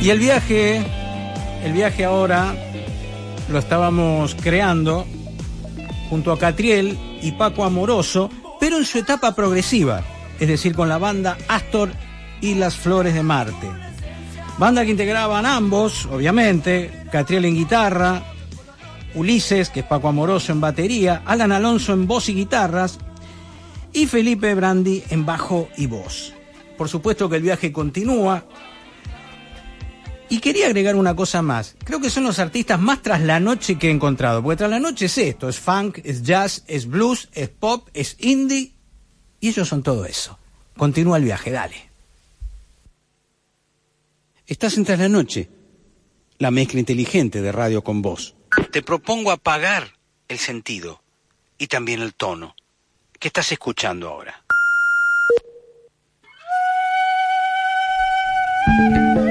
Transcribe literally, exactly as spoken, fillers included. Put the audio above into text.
Y el viaje, el viaje ahora lo estábamos creando junto a Catriel y Paco Amoroso, pero en su etapa progresiva, es decir, con la banda Astor y Las Flores de Marte. Banda que integraban ambos, obviamente, Catriel en guitarra, Ulises, que es Paco Amoroso, en batería, Alan Alonso en voz y guitarras, y Felipe Brandi en bajo y voz. Por supuesto que el viaje continúa. Y quería agregar una cosa más. Creo que son los artistas más tras la noche que he encontrado. Porque tras la noche es esto. Es funk, es jazz, es blues, es pop, es indie. Y ellos son todo eso. Continúa el viaje, dale. Estás en Tras la Noche. La mezcla inteligente de Radio con Voz. Te propongo apagar el sentido. Y también el tono. ¿Qué estás escuchando ahora?